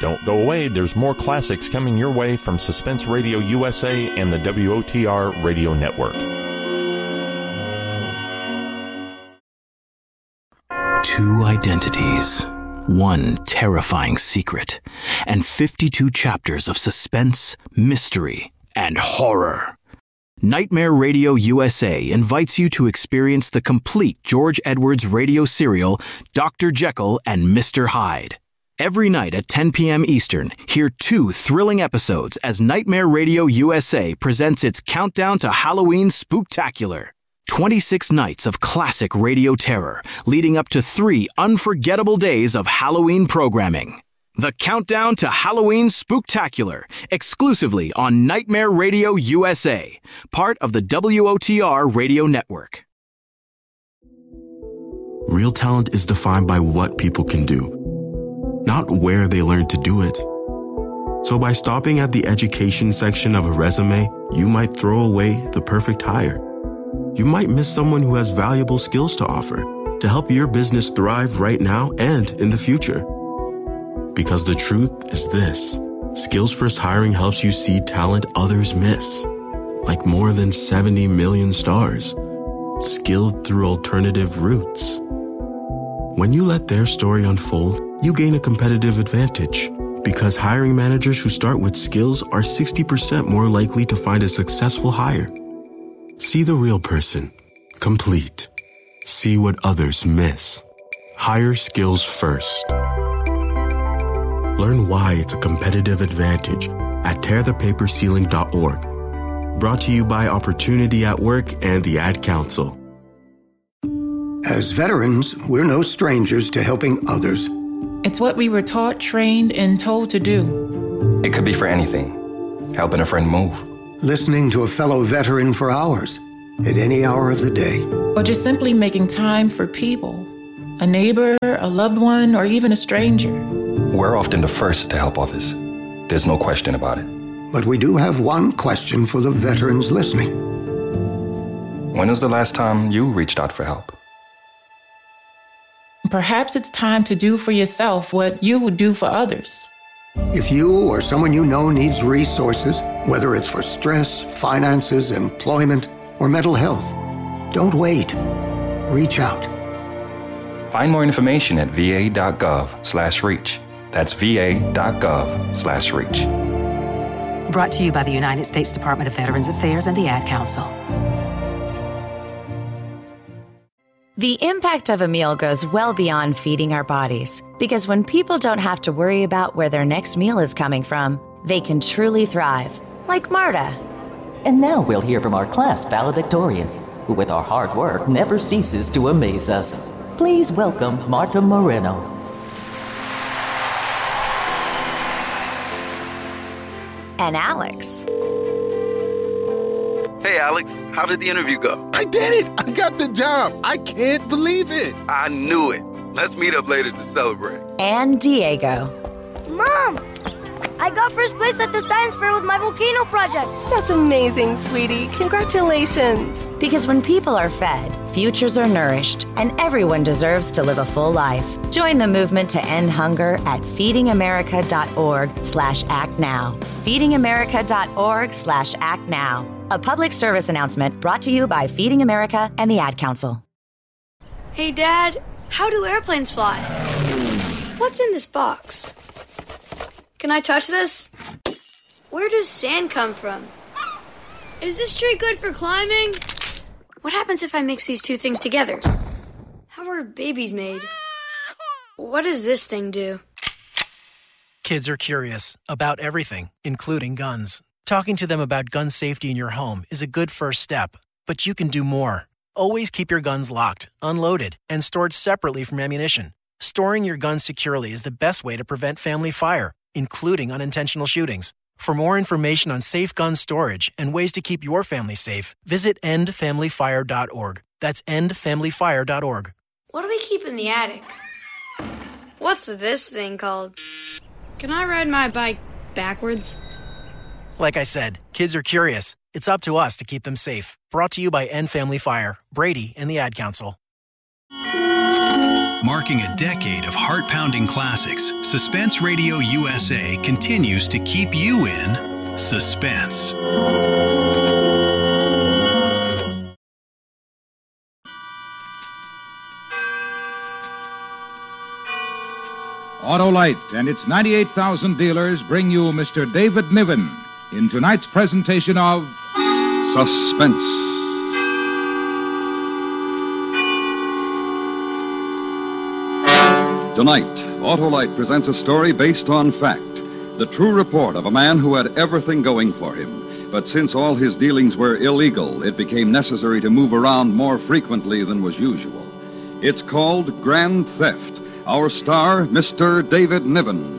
Don't go away. There's more classics coming your way from Suspense Radio USA and the WOTR Radio Network. 2 identities, 1 terrifying secret, and 52 chapters of suspense, mystery, and horror. Nightmare Radio USA invites you to experience the complete George Edwards radio serial, Dr. Jekyll and Mr. Hyde. Every night at 10 p.m. Eastern, hear 2 thrilling episodes as Nightmare Radio USA presents its Countdown to Halloween Spooktacular. 26 nights of classic radio terror, leading up to 3 unforgettable days of Halloween programming. The Countdown to Halloween Spooktacular, exclusively on Nightmare Radio USA, part of the WOTR Radio Network. Real talent is defined by what people can do, not where they learn to do it. So by stopping at the education section of a resume, you might throw away the perfect hire. You might miss someone who has valuable skills to offer to help your business thrive right now and in the future. Because the truth is this: Skills First Hiring helps you see talent others miss, like more than 70 million stars, skilled through alternative routes. When you let their story unfold, you gain a competitive advantage, because hiring managers who start with skills are 60% more likely to find a successful hire. See the real person, complete. See what others miss. Hire skills first. Learn why it's a competitive advantage at tearthepaperceiling.org. Brought to you by Opportunity at Work and the Ad Council. As veterans, we're no strangers to helping others. It's what we were taught, trained, and told to do. It could be for anything. Helping a friend move. Listening to a fellow veteran for hours, at any hour of the day. Or just simply making time for people. A neighbor, a loved one, or even a stranger. We're often the first to help others. There's no question about it. But we do have one question for the veterans listening. When was the last time you reached out for help? Perhaps it's time to do for yourself what you would do for others. If you or someone you know needs resources, whether it's for stress, finances, employment, or mental health, don't wait. Reach out. Find more information at va.gov/reach. That's va.gov/reach. Brought to you by the United States Department of Veterans Affairs and the Ad Council. The impact of a meal goes well beyond feeding our bodies, because when people don't have to worry about where their next meal is coming from, they can truly thrive, like Marta. And now we'll hear from our class valedictorian, who with our hard work never ceases to amaze us. Please welcome Marta Moreno. And Alex. Hey, Alex, how did the interview go? I did it! I got the job! I can't believe it! I knew it. Let's meet up later to celebrate. And Diego. Mom! I got first place at the science fair with my volcano project. That's amazing, sweetie. Congratulations. Because when people are fed, futures are nourished, and everyone deserves to live a full life. Join the movement to end hunger at feedingamerica.org/actnow. feedingamerica.org/actnow. A public service announcement brought to you by Feeding America and the Ad Council. Hey, Dad, how do airplanes fly? What's in this box? Can I touch this? Where does sand come from? Is this tree good for climbing? What happens if I mix these two things together? How are babies made? What does this thing do? Kids are curious about everything, including guns. Talking to them about gun safety in your home is a good first step, but you can do more. Always keep your guns locked, unloaded, and stored separately from ammunition. Storing your guns securely is the best way to prevent family fire, including unintentional shootings. For more information on safe gun storage and ways to keep your family safe, visit endfamilyfire.org. That's endfamilyfire.org. What do we keep in the attic? What's this thing called? Can I ride my bike backwards? Like I said, kids are curious. It's up to us to keep them safe. Brought to you by End Family Fire, Brady, and the Ad Council. Marking a decade of heart-pounding classics, Suspense Radio USA continues to keep you in suspense. Autolite and its 98,000 dealers bring you Mr. David Niven in tonight's presentation of Suspense. Tonight, Autolite presents a story based on fact, the true report of a man who had everything going for him. But since all his dealings were illegal, it became necessary to move around more frequently than was usual. It's called Grand Theft. Our star, Mr. David Niven.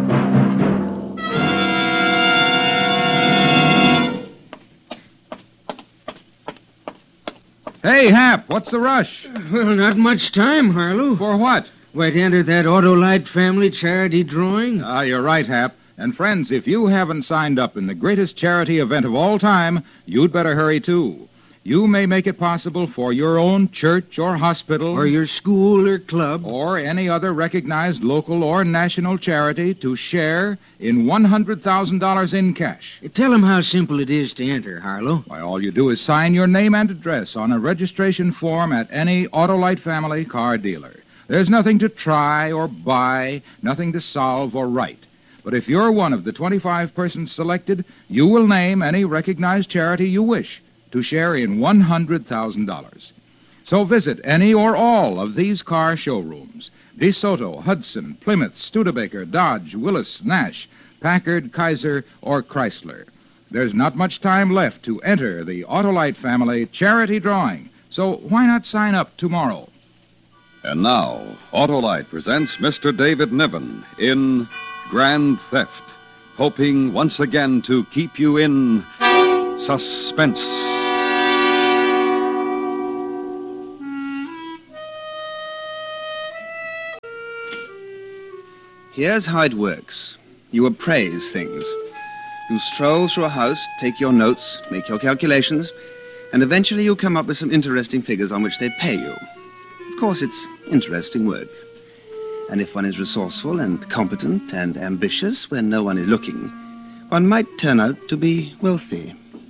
Hey, Hap, what's the rush? Well, not much time, Harlow. For what? Why, to enter that Autolite family charity drawing. You're right, Hap. And friends, if you haven't signed up in the greatest charity event of all time, you'd better hurry, too. You may make it possible for your own church or hospital, or your school or club, or any other recognized local or national charity to share in $100,000 in cash. Tell them how simple it is to enter, Harlow. Why, all you do is sign your name and address on a registration form at any Autolite family car dealer. There's nothing to try or buy, nothing to solve or write. But if you're one of the 25 persons selected, you will name any recognized charity you wish to share in $100,000. So visit any or all of these car showrooms: DeSoto, Hudson, Plymouth, Studebaker, Dodge, Willis, Nash, Packard, Kaiser, or Chrysler. There's not much time left to enter the Autolite family charity drawing, so why not sign up tomorrow? And now, Autolite presents Mr. David Niven in Grand Theft, hoping once again to keep you in suspense. Here's how it works. You appraise things. You stroll through a house, take your notes, make your calculations, and eventually you come up with some interesting figures on which they pay you. Of course, it's interesting work. And if one is resourceful and competent and ambitious when no one is looking, one might turn out to be wealthy.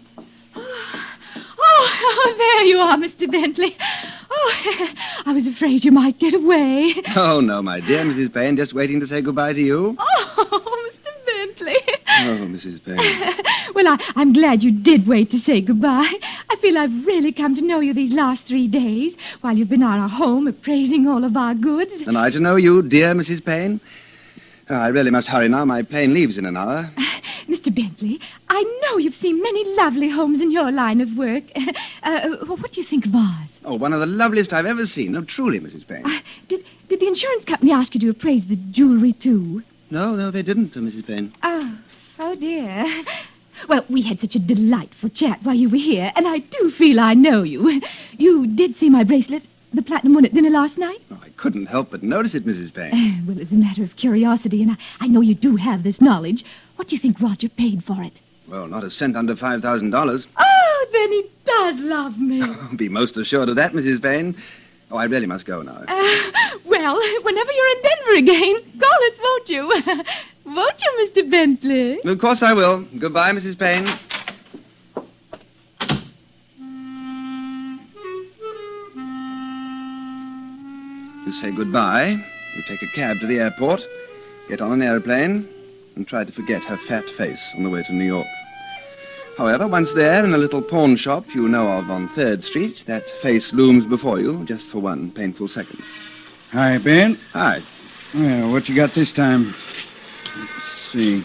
Oh, there you are, Mr. Bentley. Oh, I was afraid you might get away. Oh, no, my dear Mrs. Payne, just waiting to say goodbye to you. Oh, Mr. Bentley. Oh, Mrs. Payne. Well, I'm glad you did wait to say goodbye. I feel I've really come to know you these last 3 days while you've been at our home appraising all of our goods. And I to know you, dear Mrs. Payne. I really must hurry now. My plane leaves in an hour. Mr. Bentley, I know you've seen many lovely homes in your line of work. What do you think of ours? Oh, one of the loveliest I've ever seen. No, truly, Mrs. Payne. Did the insurance company ask you to appraise the jewelry, too? No, they didn't, Mrs. Payne. Oh, dear. Well, we had such a delightful chat while you were here, and I do feel I know you. You did see my bracelet, the platinum one, at dinner last night? Oh, I couldn't help but notice it, Mrs. Payne. Well, as a matter of curiosity, and I know you do have this knowledge, what do you think Roger paid for it? Well, not a cent under $5,000. Oh, then he does love me. Be most assured of that, Mrs. Payne. Oh, I really must go now. Well, whenever you're in Denver again, call us, won't you? Won't you, Mr. Bentley? Of course I will. Goodbye, Mrs. Payne. You say goodbye, you take a cab to the airport, get on an airplane, and try to forget her fat face on the way to New York. However, once there, in a little pawn shop you know of on 3rd Street, that face looms before you just for one painful second. Hi, Ben. Hi. Well, what you got this time? Let's see.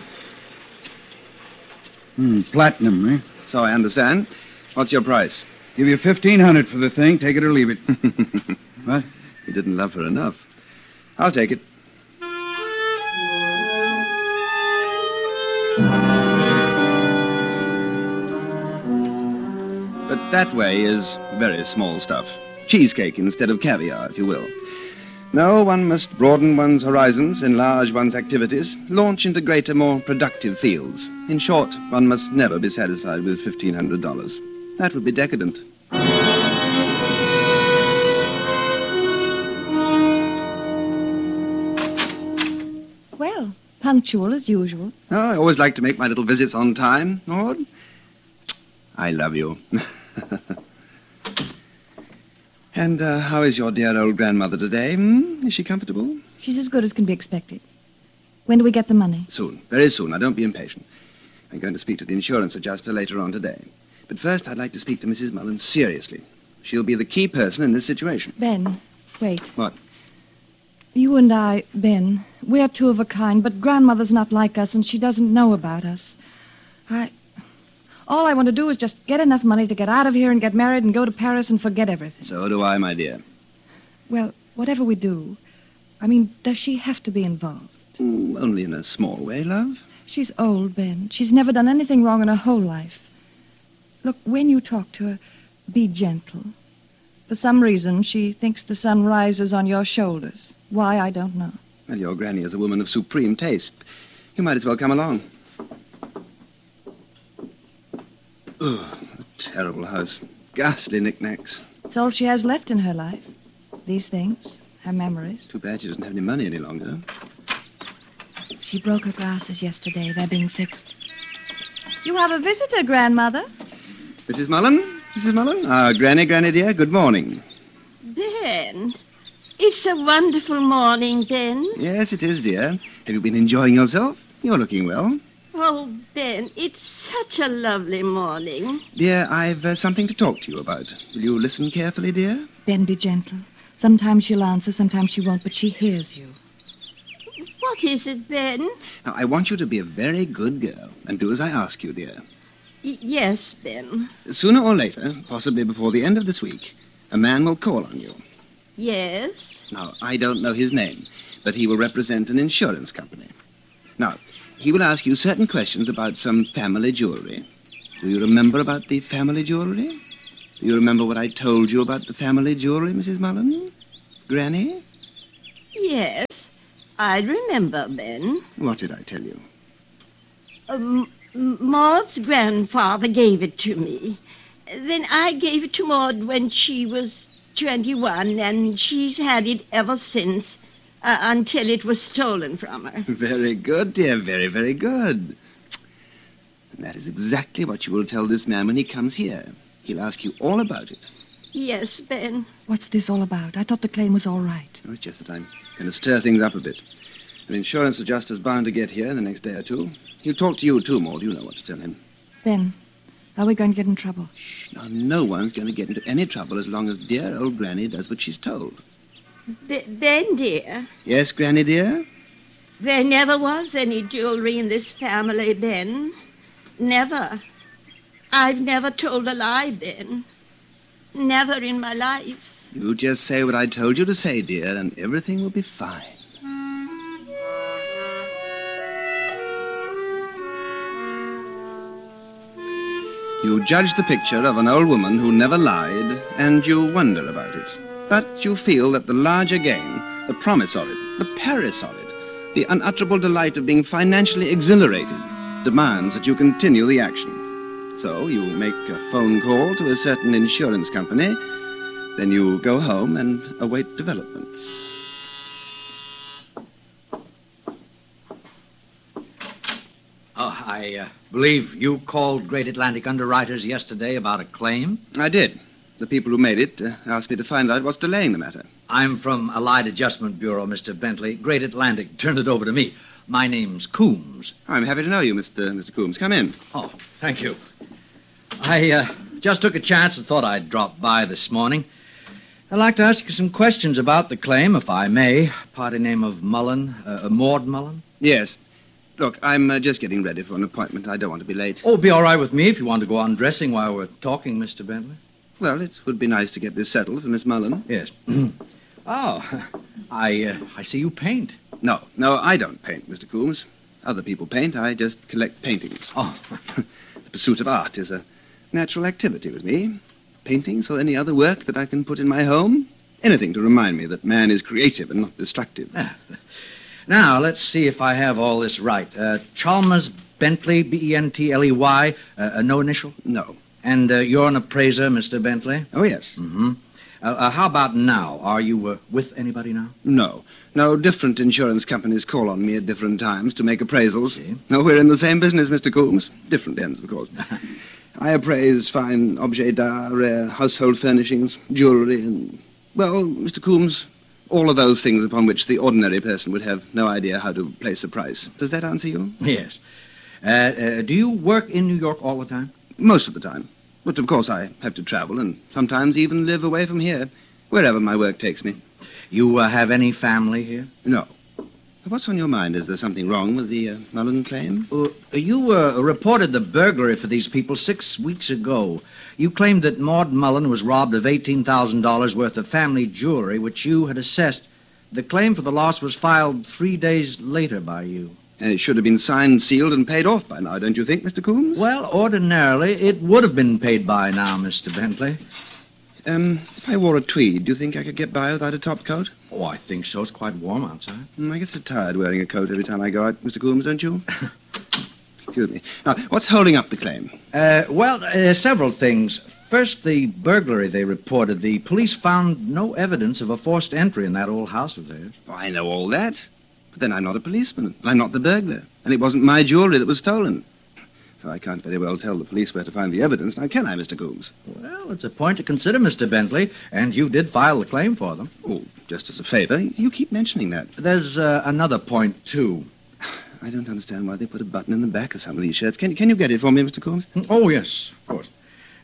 Platinum, eh? So I understand. What's your price? Give you $1,500 for the thing. Take it or leave it. What? You didn't love her enough. I'll take it. But that way is very small stuff. Cheesecake instead of caviar, if you will. No, one must broaden one's horizons, enlarge one's activities, launch into greater, more productive fields. In short, one must never be satisfied with $1,500. That would be decadent. well. Punctual as usual. Oh, I always like to make my little visits on time, Maud. I love you. And how is your dear old grandmother today? Is she comfortable? She's as good as can be expected. When do we get the money? Soon. Very soon. Now, don't be impatient. I'm going to speak to the insurance adjuster later on today. But first, I'd like to speak to Mrs. Mullen seriously. She'll be the key person in this situation. Ben, wait. What? You and I, Ben, we're two of a kind, but Grandmother's not like us, and she doesn't know about us. All I want to do is just get enough money to get out of here and get married and go to Paris and forget everything. So do I, my dear. Well, whatever we do, does she have to be involved? Only in a small way, love. She's old, Ben. She's never done anything wrong in her whole life. Look, when you talk to her, be gentle. For some reason, she thinks the sun rises on your shoulders. Why, I don't know. Well, your granny is a woman of supreme taste. You might as well come along. Ugh, a terrible house. Ghastly knickknacks. It's all she has left in her life. These things, her memories. Too bad she doesn't have any money any longer. She broke her glasses yesterday. They're being fixed. You have a visitor, Grandmother. Mrs. Mullen? Mrs. Mullen? Granny dear, good morning. Ben, it's a wonderful morning, Ben. Yes, it is, dear. Have you been enjoying yourself? You're looking well. Oh, Ben, it's such a lovely morning. Dear, I've something to talk to you about. Will you listen carefully, dear? Ben, be gentle. Sometimes she'll answer, sometimes she won't, but she hears you. What is it, Ben? Now, I want you to be a very good girl and do as I ask you, dear. Yes, Ben. Sooner or later, possibly before the end of this week, a man will call on you. Yes? Now, I don't know his name, but he will represent an insurance company. Now, he will ask you certain questions about some family jewelry. Do you remember about the family jewelry? Do you remember what I told you about the family jewelry, Mrs. Mullen? Granny? Yes, I remember, Ben. What did I tell you? Maud's grandfather gave it to me. Then I gave it to Maud when she was 21, and she's had it ever since, until it was stolen from her. Very good, dear. Very, very good. And that is exactly what you will tell this man when he comes here. He'll ask you all about it. Yes, Ben. What's this all about? I thought the claim was all right. Oh, it's just that I'm going to stir things up a bit. An insurance adjuster's bound to get here in the next day or two. He'll talk to you, too, Maud. You know what to tell him. Ben, are we going to get in trouble? Shh. Now, no one's going to get into any trouble as long as dear old Granny does what she's told. Ben, dear. Yes, Granny, dear? There never was any jewelry in this family, Ben. Never. I've never told a lie, Ben. Never in my life. You just say what I told you to say, dear, and everything will be fine. You judge the picture of an old woman who never lied, and you wonder about it. But you feel that the larger gain, the promise of it, the Paris of it, the unutterable delight of being financially exhilarated, demands that you continue the action. So you make a phone call to a certain insurance company, then you go home and await developments. Oh, I believe you called Great Atlantic Underwriters yesterday about a claim? I did. The people who made it asked me to find out what's delaying the matter. I'm from Allied Adjustment Bureau, Mr. Bentley. Great Atlantic turned it over to me. My name's Coombs. I'm happy to know you, Mr. Coombs. Come in. Oh, thank you. I just took a chance and thought I'd drop by this morning. I'd like to ask you some questions about the claim, if I may. Party name of Mullen, Maud Mullen? Yes. Look, I'm just getting ready for an appointment. I don't want to be late. Oh, it'd be all right with me if you want to go on dressing while we're talking, Mr. Bentley. Well, it would be nice to get this settled for Miss Mullen. Yes. Oh, I see you paint. No, I don't paint, Mr. Coombs. Other people paint. I just collect paintings. Oh. The pursuit of art is a natural activity with me. Paintings or any other work that I can put in my home. Anything to remind me that man is creative and not destructive. Now, let's see if I have all this right. Chalmers Bentley, Bentley, no initial? No. And you're an appraiser, Mr. Bentley? Oh, yes. Mm-hmm. How about now? Are you with anybody now? No. No, different insurance companies call on me at different times to make appraisals. No, we're in the same business, Mr. Coombs. Different ends, of course. I appraise fine objets d'art, rare household furnishings, jewelry, and, well, Mr. Coombs, all of those things upon which the ordinary person would have no idea how to place a price. Does that answer you? Yes. Do you work in New York all the time? Most of the time. But, of course, I have to travel and sometimes even live away from here, wherever my work takes me. You have any family here? No. What's on your mind? Is there something wrong with the Mullen claim? You reported the burglary for these people 6 weeks ago. You claimed that Maud Mullen was robbed of $18,000 worth of family jewelry, which you had assessed. The claim for the loss was filed 3 days later by you. And it should have been signed, sealed, and paid off by now, don't you think, Mr. Coombs? Well, ordinarily, it would have been paid by now, Mr. Bentley. If I wore a tweed, do you think I could get by without a top coat? Oh, I think so. It's quite warm outside. I get so tired wearing a coat every time I go out, Mr. Coombs, don't you? Excuse me. Now, what's holding up the claim? Several things. First, the burglary they reported. The police found no evidence of a forced entry in that old house of theirs. Oh, I know all that. But then I'm not a policeman. I'm not the burglar. And it wasn't my jewelry that was stolen. So I can't very well tell the police where to find the evidence. Now, can I, Mr. Coombs? Well, it's a point to consider, Mr. Bentley. And you did file the claim for them. Oh, just as a favor. You keep mentioning that. There's another point, too. I don't understand why they put a button in the back of some of these shirts. Can you get it for me, Mr. Coombs? Oh, yes, of course.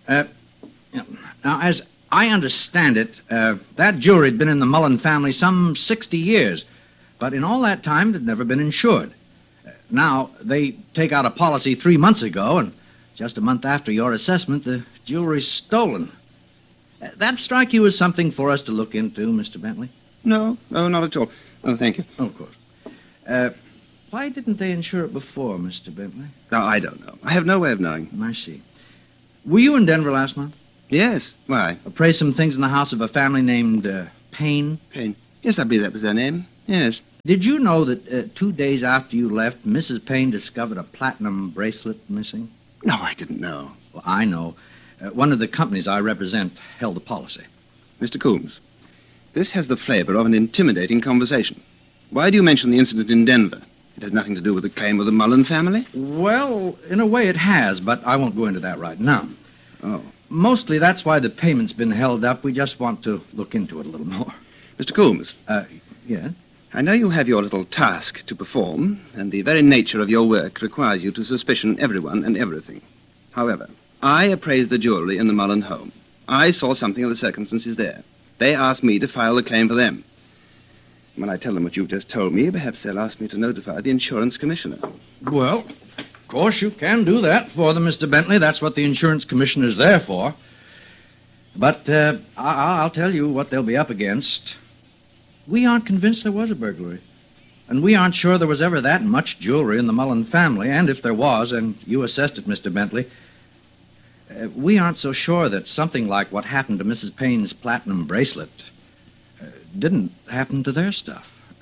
Now, as I understand it, that jewelry had been in the Mullen family some 60 years. But in all that time, it had never been insured. Now, they take out a policy 3 months ago, and just a month after your assessment, the jewelry's stolen. That strike you as something for us to look into, Mr. Bentley? No, not at all. Oh, thank you. Oh, of course. Why didn't they insure it before, Mr. Bentley? No, I don't know. I have no way of knowing. I see. Were you in Denver last month? Yes. Why? Appraised some things in the house of a family named Payne? Payne. Yes, I believe that was their name. Yes. Did you know that 2 days after you left, Mrs. Payne discovered a platinum bracelet missing? No, I didn't know. Well, I know. One of the companies I represent held the policy. Mr. Coombs, this has the flavor of an intimidating conversation. Why do you mention the incident in Denver? It has nothing to do with the claim of the Mullen family? Well, in a way it has, but I won't go into that right now. Oh. Mostly that's why the payment's been held up. We just want to look into it a little more. Mr. Coombs. Yeah? I know you have your little task to perform, and the very nature of your work requires you to suspicion everyone and everything. However, I appraised the jewelry in the Mullen home. I saw something of the circumstances there. They asked me to file a claim for them. When I tell them what you've just told me, perhaps they'll ask me to notify the insurance commissioner. Well, of course you can do that for them, Mr. Bentley. That's what the insurance commissioner's there for. But I'll tell you what they'll be up against. We aren't convinced there was a burglary. And we aren't sure there was ever that much jewelry in the Mullen family. And if there was, and you assessed it, Mr. Bentley, we aren't so sure that something like what happened to Mrs. Payne's platinum bracelet didn't happen to their stuff.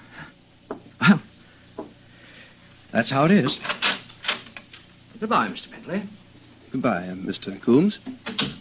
That's how it is. Goodbye, Mr. Bentley. Goodbye, Mr. Coombs.